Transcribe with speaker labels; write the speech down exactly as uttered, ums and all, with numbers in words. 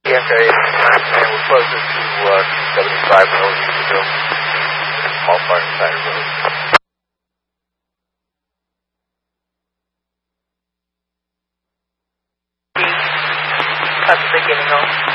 Speaker 1: Yankee eighty-nine, and we're closer to uh, seventy-five Road, Easterville. Small part of Cider Road.
Speaker 2: At the beginning of